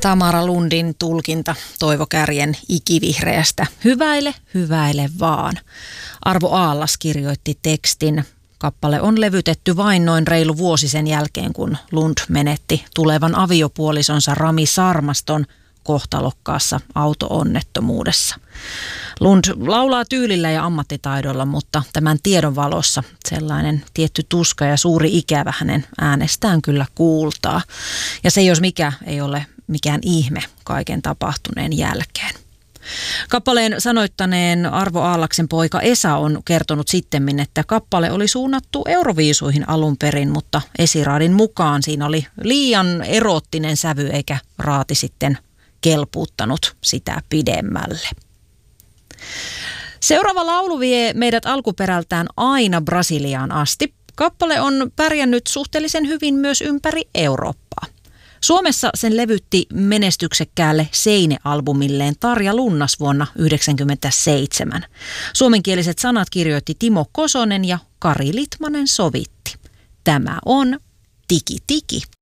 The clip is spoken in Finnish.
Tamara Lundin tulkinta Toivo Kärjen Ikivihreästä. Hyväile, hyväile vaan. Arvo Aallas kirjoitti tekstin. Kappale on levytetty vain noin reilu vuosi sen jälkeen, kun Lund menetti tulevan aviopuolisonsa Rami Sarmaston kohtalokkaassa auto-onnettomuudessa. Lund laulaa tyylillä ja ammattitaidolla, mutta tämän tiedon valossa sellainen tietty tuska ja suuri ikävä hänen äänestään kyllä kuultaa. Ja se jos mikä ei ole mikään ihme kaiken tapahtuneen jälkeen. Kappaleen sanoittaneen Arvo Aallaksen poika Esa on kertonut sittemmin, että kappale oli suunnattu Euroviisuihin alun perin, mutta esiraadin mukaan siinä oli liian eroottinen sävy eikä raati sitten kelpuuttanut sitä pidemmälle. Seuraava laulu vie meidät alkuperältään aina Brasiliaan asti. Kappale on pärjännyt suhteellisen hyvin myös ympäri Eurooppaa. Suomessa sen levytti menestyksekkäälle Seine-albumilleen Tarja Lunnas vuonna 1997. Suomenkieliset sanat kirjoitti Timo Kosonen ja Kari Litmanen sovitti. Tämä on Tiki Tiki.